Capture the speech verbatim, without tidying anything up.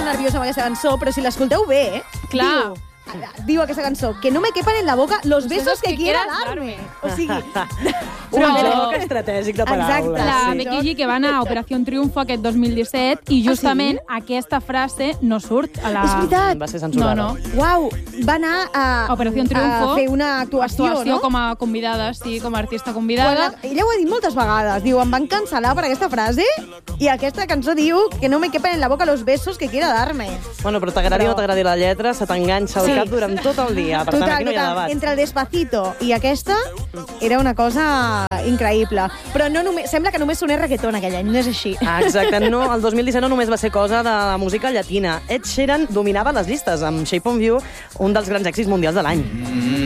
nerviós amb aquesta cançó, però si l'escolteu bé, eh? Clar. Diu, diu aquesta cançó, que no me quepan en la boca los besos que quiera darme. O sigui... Un joc estratègic de paraules. Exacte. La Sí. Becky G, que va anar a Operació Triunfo aquest dos mil disset, i justament Ah, aquesta frase no surt a la... És veritat. Va ser censurada. No, no. Uau, va anar a, Operació Triunfo. a fer una actuació, Actuació no? com a convidada, sí, com a artista Quan convidada. la, ella ho ha dit moltes vegades. Diu, em van cancel·lar per aquesta frase i aquesta cançó diu que no me quepan en la boca los besos que quiera darme. Bueno, però t'agradi o Però- no t'agradi la lletra, se t'enganxa al Sí. cap durant tot el dia. Per tant, Total, aquí no hi ha total. debat. Entre el Despacito i aquesta era una cosa increïble. Però no només, sembla que només sonés reggaeton aquell any, no és així. Ah, exacte. No, el dos mil disset no només va ser cosa de la música llatina. Ed Sheeran dominava les llistes amb Shape of You, un dels grans èxits mundials de l'any.